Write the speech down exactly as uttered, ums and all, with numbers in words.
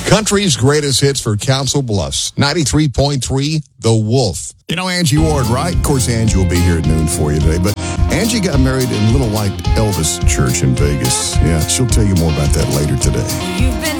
Country's greatest hits for Council Bluffs. ninety-three point three, The Wolf. You know Angie Ward, right? Of course, Angie will be here at noon for you today. But Angie got married in Little White Elvis Church in Vegas. Yeah, she'll tell you more about that later today. You've been